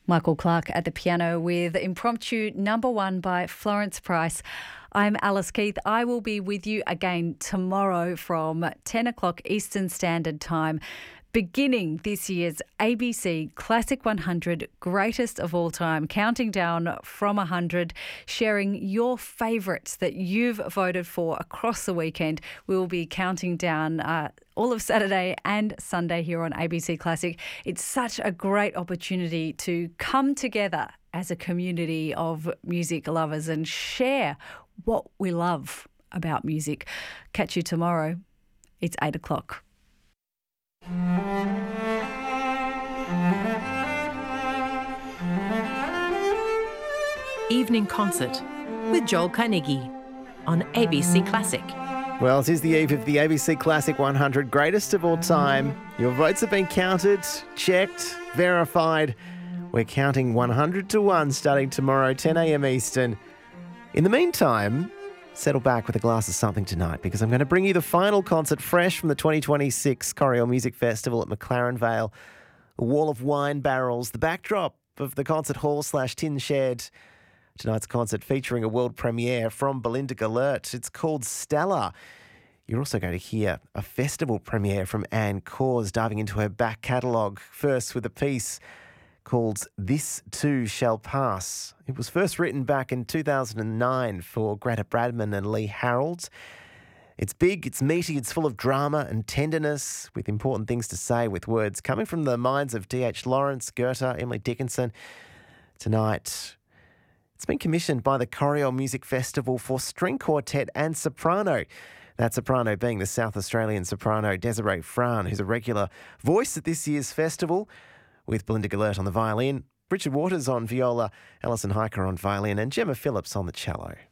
Michael Clark at the piano with Impromptu #1 by Florence Price. I'm Alice Keith. I will be with you again tomorrow from 10 o'clock Eastern Standard Time, beginning this year's ABC Classic 100 Greatest of All Time, counting down from 100, sharing your favourites that you've voted for across the weekend. We will be counting down all of Saturday and Sunday here on ABC Classic. It's such a great opportunity to come together as a community of music lovers and share what we love about music. Catch you tomorrow. It's 8 o'clock. Evening Concert with Joel Carnegie on ABC Classic. Well, it is the eve of the ABC Classic 100 Greatest of All Time. Your votes have been counted, checked, verified. We're counting 100 to 1 starting tomorrow, 10 a.m. Eastern. In the meantime, settle back with a glass of something tonight because I'm going to bring you the final concert fresh from the 2026 Coryell Music Festival at McLaren Vale. A wall of wine barrels, the backdrop of the concert hall/tin shed. Tonight's concert featuring a world premiere from Belinda Gellert. It's called Stella. You're also going to hear a festival premiere from Anne Cause, diving into her back catalogue. First with a piece called This Too Shall Pass. It was first written back in 2009 for Greta Bradman and Lee Harold. It's big, it's meaty, it's full of drama and tenderness, with important things to say, with words coming from the minds of D.H. Lawrence, Goethe, Emily Dickinson. Tonight, it's been commissioned by the Coryell Music Festival for string quartet and soprano. That soprano being the South Australian soprano Desiree Fran, who's a regular voice at this year's festival, with Belinda Gellert on the violin, Richard Waters on viola, Alison Hiker on violin, and Gemma Phillips on the cello.